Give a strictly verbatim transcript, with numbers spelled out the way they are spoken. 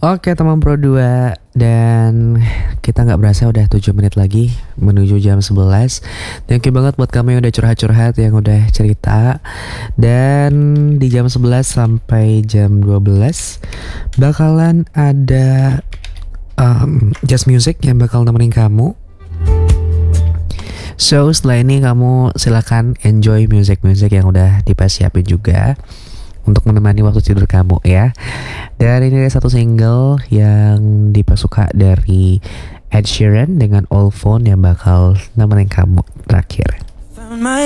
Oke teman Pro dua, dan kita nggak berasa udah tujuh menit lagi menuju jam sebelas. Thank you banget buat kamu yang udah curhat-curhat, yang udah cerita. Dan di jam sebelas sampai jam dua belas bakalan ada um, jazz music yang bakal nemenin kamu. So setelah ini kamu silakan enjoy music-music yang udah dipersiapin juga untuk menemani waktu tidur kamu ya. Dan ini ada satu single yang Dipa suka dari Ed Sheeran dengan Old Phone yang bakal nemenin kamu terakhir.